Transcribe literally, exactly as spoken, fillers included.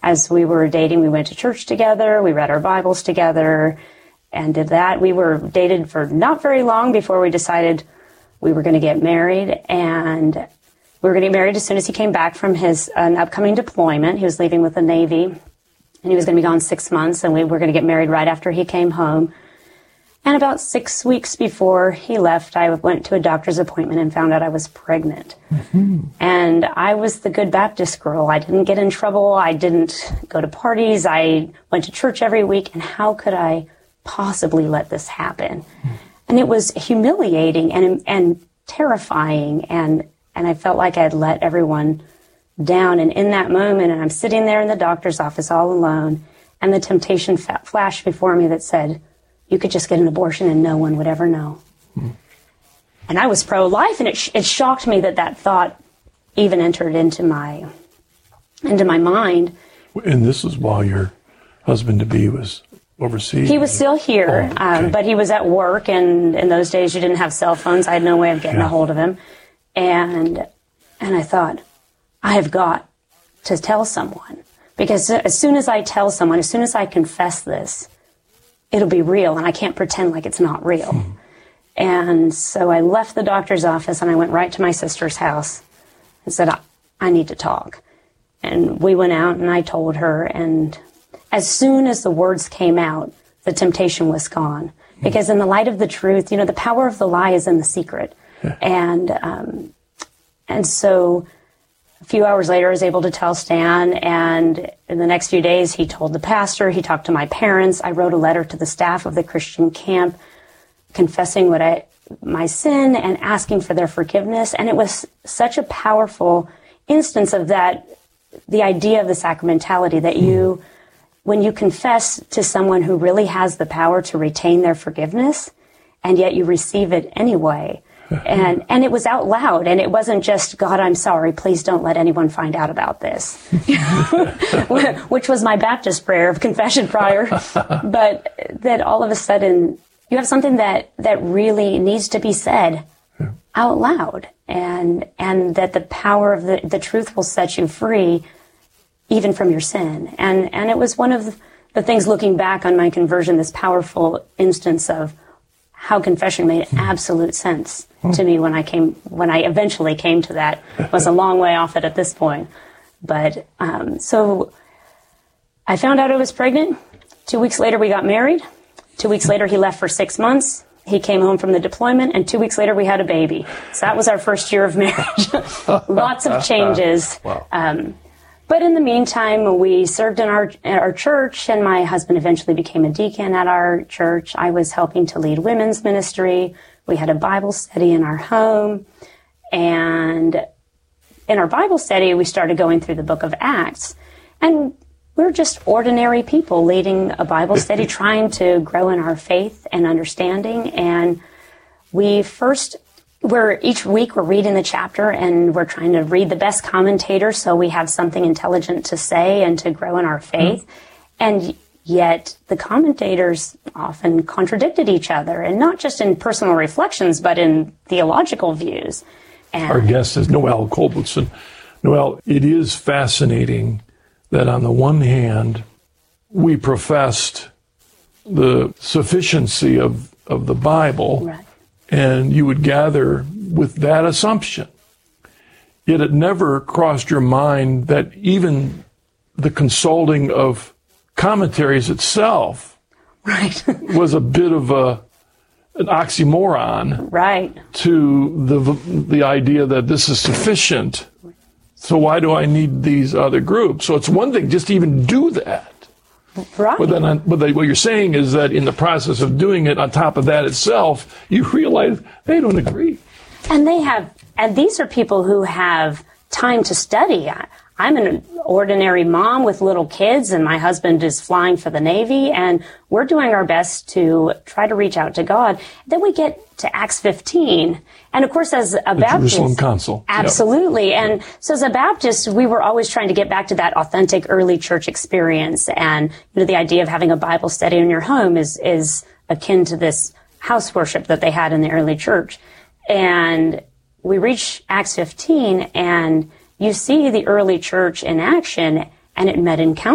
as we were dating, we went to church together, we read our Bibles together, and did that. We were dated for not very long before we decided we were going to get married, and we were going to get married as soon as he came back from his an upcoming deployment. He was leaving with the Navy, and he was going to be gone six months, and we were going to get married right after he came home. And about six weeks before he left, I went to a doctor's appointment and found out I was pregnant. Mm-hmm. And I was the good Baptist girl. I didn't get in trouble. I didn't go to parties. I went to church every week. And how could I possibly let this happen? Mm-hmm. And it was humiliating and and terrifying. And, and I felt like I had let everyone down. And in that moment, and I'm sitting there in the doctor's office all alone, and the temptation fa- flashed before me that said, you could just get an abortion and no one would ever know. Hmm. And I was pro-life, and it, sh- it shocked me that that thought even entered into my into my mind. And this is while your husband-to-be was overseas? He was still here, oh, okay. um, but he was at work, and in those days you didn't have cell phones. I had no way of getting yeah. a hold of him. And and I thought, I have got to tell someone. Because as soon as I tell someone, as soon as I confess this, it'll be real, and I can't pretend like it's not real. Hmm. And so I left the doctor's office, and I went right to my sister's house and said, I, I need to talk. And we went out, and I told her, and as soon as the words came out, the temptation was gone. Hmm. Because in the light of the truth, you know, the power of the lie is in the secret. Yeah. And, um, and so a few hours later, I was able to tell Stan, and in the next few days, he told the pastor, he talked to my parents. I wrote a letter to the staff of the Christian camp, confessing what I, my sin and asking for their forgiveness. And it was such a powerful instance of that, the idea of the sacramentality, that you, when you confess to someone who really has the power to retain their forgiveness, and yet you receive it anyway. And and it was out loud, and it wasn't just, God, I'm sorry, please don't let anyone find out about this, which was my Baptist prayer of confession prior. But that all of a sudden you have something that, that really needs to be said yeah. out loud, and and that the power of the, the truth will set you free even from your sin. And, and it was one of the things, looking back on my conversion, this powerful instance of how confession made absolute sense to me when I came, when I eventually came to that. It was a long way off it at this point. But, um, so I found out I was pregnant. Two weeks later, we got married. Two weeks later, he left for six months. He came home from the deployment, and two weeks later, we had a baby. So that was our first year of marriage. Lots of changes. Wow. Um, But in the meantime, we served in our our church, and my husband eventually became a deacon at our church. I was helping to lead women's ministry. We had a Bible study in our home. And in our Bible study, we started going through the book of Acts. And we're just ordinary people leading a Bible study, trying to grow in our faith and understanding. And we first... We're each week we're reading the chapter, and we're trying to read the best commentator so we have something intelligent to say and to grow in our faith. Mm-hmm. And yet the commentators often contradicted each other, and not just in personal reflections, but in theological views. And our guest is Noelle Culbertson. Noelle, it is fascinating that on the one hand, we professed the sufficiency of, of the Bible. Right. And you would gather with that assumption. Yet it never crossed your mind that even the consulting of commentaries itself right. was a bit of a an oxymoron right. to the the idea that this is sufficient. So why do I need these other groups? So it's one thing just to even do that. Right. But then, but what you're saying is that in the process of doing it, on top of that itself, you realize they don't agree. And they have, and these are people who have time to study. I, I'm an ordinary mom with little kids, and my husband is flying for the Navy, and we're doing our best to try to reach out to God. Then we get to Acts fifteen. And of course, as a the Baptist, Jerusalem Council. Absolutely. Yep. And so as a Baptist, we were always trying to get back to that authentic early church experience. And, you know, the idea of having a Bible study in your home is, is akin to this house worship that they had in the early church. And we reach Acts fifteen, and you see the early church in action, and it met in council.